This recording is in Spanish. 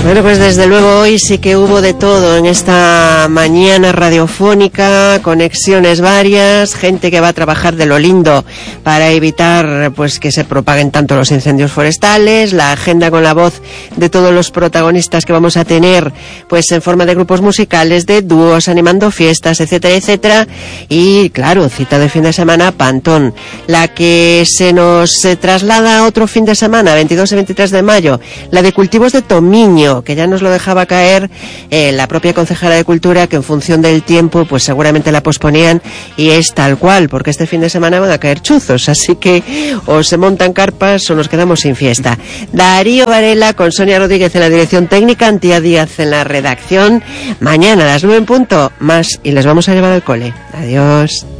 Bueno, pues desde luego hoy sí que hubo de todo en esta mañana radiofónica, conexiones varias, gente que va a trabajar de lo lindo para evitar pues que se propaguen tanto los incendios forestales, la agenda con la voz de todos los protagonistas que vamos a tener pues en forma de grupos musicales, de dúos, animando fiestas, etcétera, etcétera, y claro, cita de fin de semana, Pantón. La que se nos traslada a otro fin de semana, 22 y 23 de mayo, la de cultivos de Tomiño, que ya nos lo dejaba caer la propia concejala de Cultura, que en función del tiempo pues seguramente la posponían, y es tal cual, porque este fin de semana van a caer chuzos, así que o se montan carpas o nos quedamos sin fiesta. Darío Varela con Sonia Rodríguez en la dirección técnica, Antía Díaz en la redacción. Mañana a las 9 en punto, más y les vamos a llevar al cole. Adiós.